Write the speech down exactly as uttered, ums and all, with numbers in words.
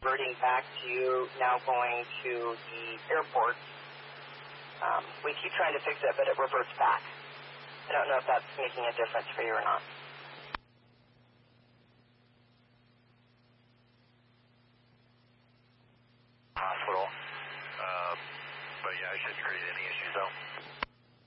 reverting back to you, now going to the airport. Um, we keep trying to fix it, but it reverts back. I don't know if that's making a difference for you or not. Hospital. Uh, but yeah, I shouldn't create any issues though.